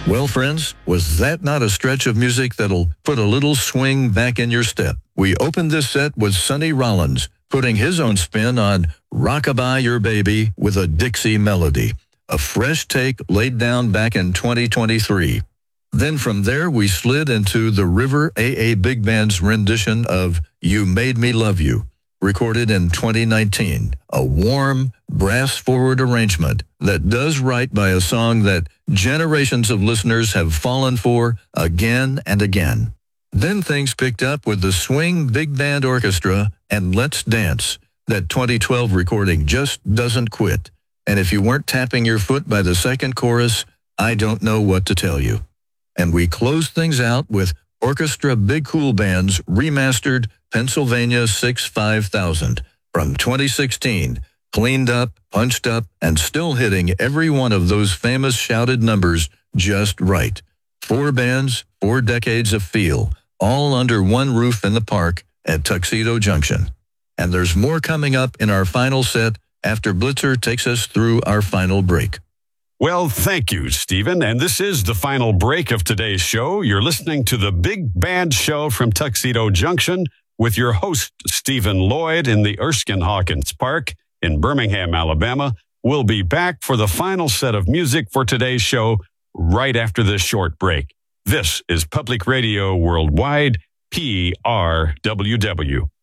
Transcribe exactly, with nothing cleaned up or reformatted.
Well, friends, was that not a stretch of music that'll put a little swing back in your step? We opened this set with Sonny Rollins, putting his own spin on Rockabye Your Baby with a Dixie melody, a fresh take laid down back in twenty twenty-three. Then from there, we slid into the River A A Big Band's rendition of You Made Me Love You, recorded in twenty nineteen, a warm, brass-forward arrangement that does right by a song that generations of listeners have fallen for again and again. Then things picked up with the Swing Big Band Orchestra and Let's Dance. That twenty twelve recording just doesn't quit. And if you weren't tapping your foot by the second chorus, I don't know what to tell you. And we closed things out with Orchestra Big Cool Band's remastered Pennsylvania six five thousand from twenty sixteen, cleaned up, punched up, and still hitting every one of those famous shouted numbers just right. Four bands, four decades of feel, all under one roof in the park at Tuxedo Junction. And there's more coming up in our final set after Blitzer takes us through our final break. Well, thank you, Stephen. And this is the final break of today's show. You're listening to the Big Band Show from Tuxedo Junction with your host, Stephen Lloyd, in the Erskine Hawkins Park in Birmingham, Alabama. We'll be back for the final set of music for today's show right after this short break. This is Public Radio Worldwide, P R W W.